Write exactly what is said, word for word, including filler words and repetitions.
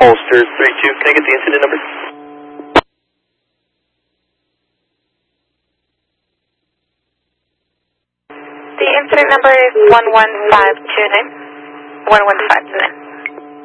Holster three two, can I get the incident number? The incident number is one one five two nine. one one five two nine.